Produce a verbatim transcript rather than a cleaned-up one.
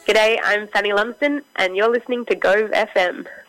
G'day, I'm Fanny Lumsden, and you're listening to Gove F M.